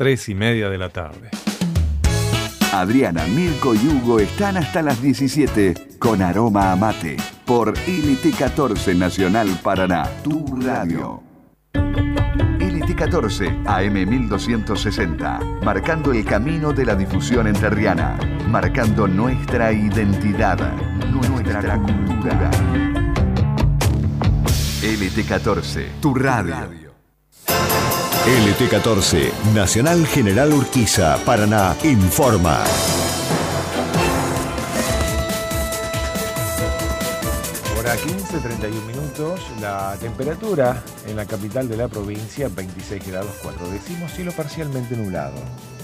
3:30 de la tarde. Adriana, Mirko y Hugo están hasta las 17 con Aroma a Mate por LT14 Nacional Paraná, tu radio. LT14 AM 1260, marcando el camino de la difusión entrerriana, marcando nuestra identidad, nuestra cultura. LT14, tu radio. LT14, Nacional General Urquiza, Paraná, informa. Hora 15:31 minutos, la temperatura en la capital de la provincia 26 grados 4 décimos, cielo parcialmente nublado.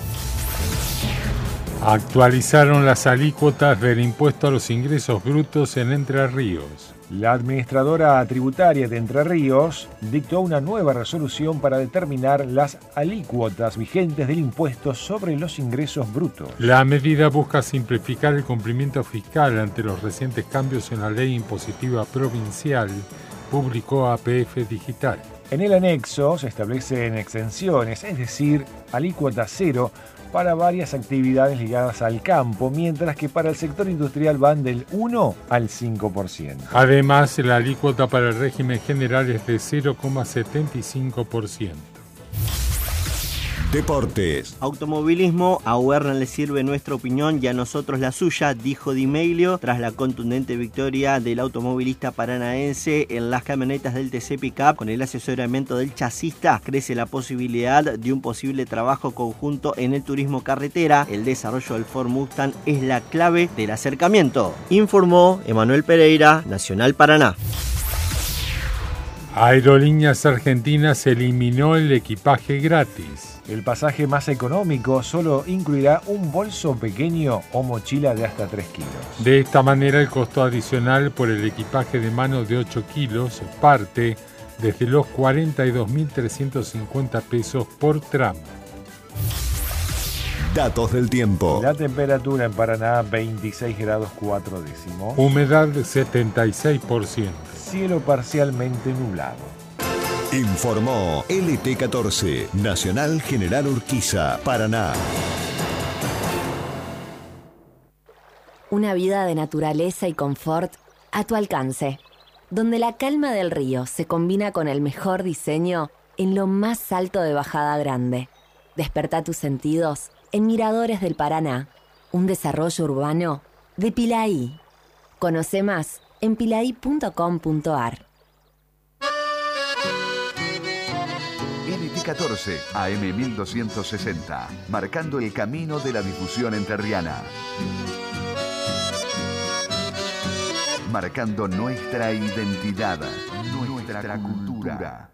Actualizaron las alícuotas del impuesto a los ingresos brutos en Entre Ríos. La administradora tributaria de Entre Ríos dictó una nueva resolución para determinar las alícuotas vigentes del impuesto sobre los ingresos brutos. La medida busca simplificar el cumplimiento fiscal ante los recientes cambios en la ley impositiva provincial, publicó APF Digital. En el anexo se establecen exenciones, es decir, alícuota cero, para varias actividades ligadas al campo, mientras que para el sector industrial van del 1 al 5%. Además, la alícuota para el régimen general es de 0,75%. Deportes. Automovilismo, a Werner le sirve nuestra opinión y a nosotros la suya, dijo Di Meglio, tras la contundente victoria del automovilista paranaense en las camionetas del TC Pickup. Con el asesoramiento del chasista, crece la posibilidad de un posible trabajo conjunto en el turismo carretera. El desarrollo del Ford Mustang es la clave del acercamiento, informó Emanuel Pereira, Nacional Paraná. Aerolíneas Argentinas eliminó el equipaje gratis. El pasaje más económico solo incluirá un bolso pequeño o mochila de hasta 3 kilos. De esta manera, el costo adicional por el equipaje de mano de 8 kilos parte desde los 42.350 pesos por tramo. Datos del tiempo. La temperatura en Paraná 26 grados 4 décimos. Humedad 76%. Cielo parcialmente nublado. Informó LT14, Nacional General Urquiza, Paraná. Una vida de naturaleza y confort a tu alcance, donde la calma del río se combina con el mejor diseño en lo más alto de Bajada Grande. Despertá tus sentidos en Miradores del Paraná, un desarrollo urbano de Pilaí. Conoce más en pilaí.com.ar. LT14 AM 1260, marcando el camino de la difusión entrerriana. Marcando nuestra identidad, nuestra cultura.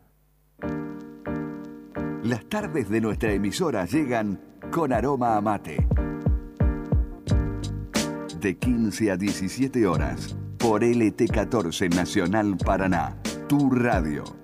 Las tardes de nuestra emisora llegan con Aroma a Mate. De 15 a 17 horas, por LT14 Nacional Paraná, tu radio.